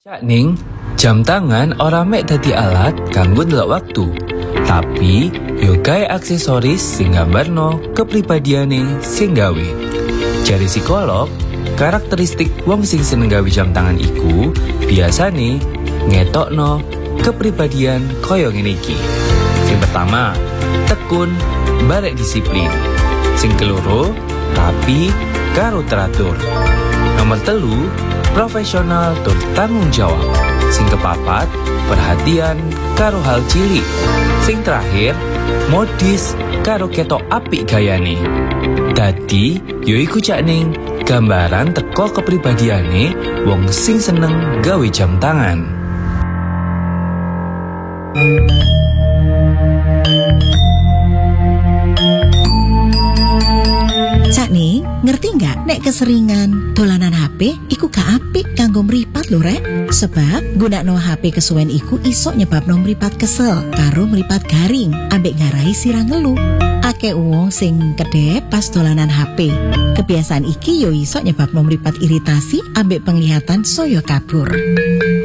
Cak Ning, jam tangan ora mek dadi alat kanggo ndelok waktu, tapi yo gawe aksesoris sing nggambarno kepribadiane sing gawe. Jare psikolog, karakteristik wong sing seneng gawe jam tangan iku biasane ngetokno kepribadian koyo ngene iki. Sing pertama, tekun, barek disiplin. Sing keloro, rapi karo teratur. Nomor telu, profesional tur tanggung jawab. Sing kepapat, perhatian karo hal cilik. Sing terakhir, modis karo ketok apik gayane. Dadi, yoiku Cak Ning, gambaran teko kepribadiane wong sing seneng gawe jam tangan. Cak Ning, ngerti nggak nek keseringan dolanan HP iku gak apik kanggo mripat lho rek. Sebab gunakno HP kesuwen iku iso nyebabno mripat kesel karo mripat garing ambek ngarai sirang ngelu. Akeh wong sing kedep pas dolanan HP. Kebiasaan iki yo iso nyebabno mripat iritasi ambek penglihatan saya kabur.